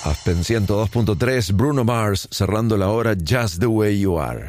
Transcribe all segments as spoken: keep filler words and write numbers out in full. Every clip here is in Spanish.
Aspen ciento dos punto tres, Bruno Mars, cerrando la hora Just the Way You Are.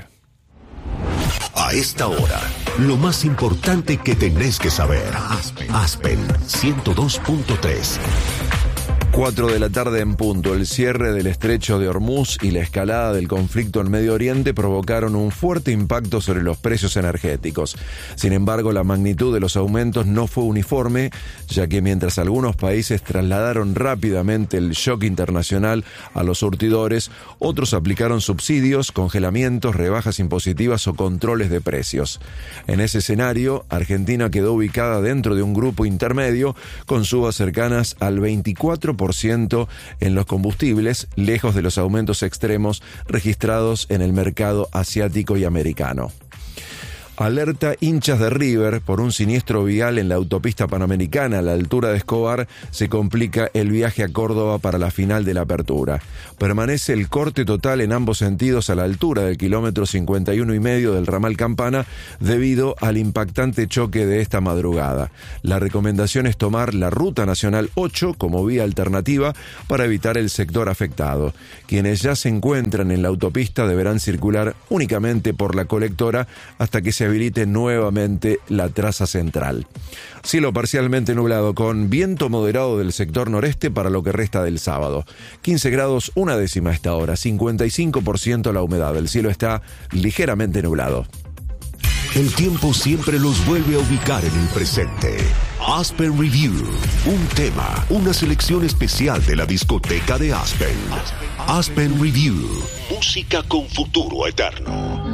A esta hora, lo más importante que tenés que saber. Aspen, Aspen ciento dos punto tres. cuatro de la tarde en punto. El cierre del estrecho de Hormuz y la escalada del conflicto en Medio Oriente provocaron un fuerte impacto sobre los precios energéticos. Sin embargo, la magnitud de los aumentos no fue uniforme, ya que mientras algunos países trasladaron rápidamente el shock internacional a los surtidores, otros aplicaron subsidios, congelamientos, rebajas impositivas o controles de precios. En ese escenario, Argentina quedó ubicada dentro de un grupo intermedio con subas cercanas al veinticuatro por ciento en los combustibles, lejos de los aumentos extremos registrados en el mercado asiático y americano. Alerta hinchas de River por un siniestro vial en la autopista panamericana a la altura de Escobar. Se complica el viaje a Córdoba para la final de la apertura. Permanece el corte total en ambos sentidos a la altura del kilómetro cincuenta y uno y medio del ramal Campana debido al impactante choque de esta madrugada. La recomendación es tomar la Ruta Nacional ocho como vía alternativa para evitar el sector afectado. Quienes ya se encuentran en la autopista deberán circular únicamente por la colectora hasta que se habilite nuevamente la traza central. Cielo parcialmente nublado con viento moderado del sector noreste para lo que resta del sábado. quince grados una décima a esta hora, cincuenta y cinco por ciento la humedad. El cielo está ligeramente nublado. El tiempo siempre los vuelve a ubicar en el presente. Aspen Review. Un tema, una selección especial de la discoteca de Aspen. Aspen Review. Música con futuro eterno.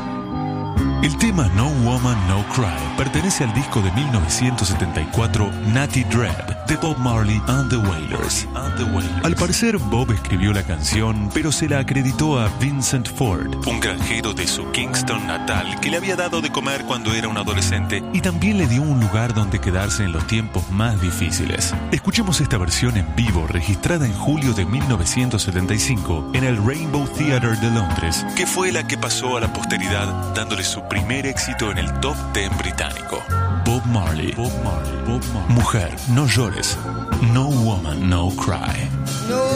El tema No Woman, No Cry pertenece al disco de mil novecientos setenta y cuatro Natty Dread de Bob Marley and the Wailers. Al parecer, Bob escribió la canción, pero se la acreditó a Vincent Ford, un granjero de su Kingston natal que le había dado de comer cuando era un adolescente y también le dio un lugar donde quedarse en los tiempos más difíciles. Escuchemos esta versión en vivo registrada en julio de mil novecientos setenta y cinco en el Rainbow Theatre de Londres, que fue la que pasó a la posteridad dándole su primer éxito en el top diez británico. Bob Marley. Bob Marley. Bob Marley. Mujer, no llores. No woman, no cry. No.